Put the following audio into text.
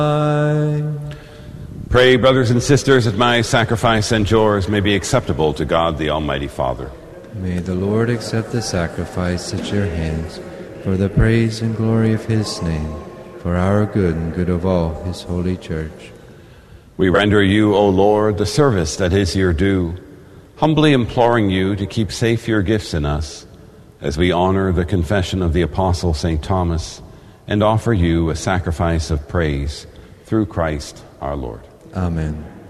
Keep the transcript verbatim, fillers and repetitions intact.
Pray, brothers and sisters, that my sacrifice and yours may be acceptable to God the Almighty Father. May the Lord accept the sacrifice at your hands for the praise and glory of his name, for our good and good of all his holy church. We render you, O Lord, the service that is your due, humbly imploring you to keep safe your gifts in us, as we honor the confession of the Apostle Saint Thomas and offer you a sacrifice of praise through Christ our Lord. Amen.